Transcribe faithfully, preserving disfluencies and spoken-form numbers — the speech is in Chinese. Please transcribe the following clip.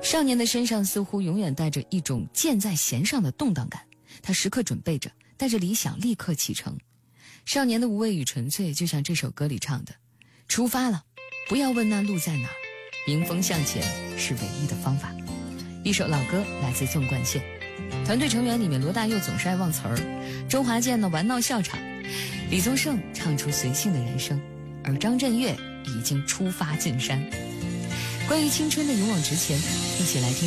少年的身上似乎永远带着一种箭在弦上的动荡感，他时刻准备着，带着理想立刻启程。少年的无畏与纯粹，就像这首歌里唱的，出发了，不要问那路在哪儿，迎风向前是唯一的方法。一首老歌来自纵贯线，团队成员里面罗大佑总是爱忘词儿，周华健呢玩闹笑场，李宗盛唱出随性的人生，而张震岳已经出发进山。关于青春的勇往直前，一起来听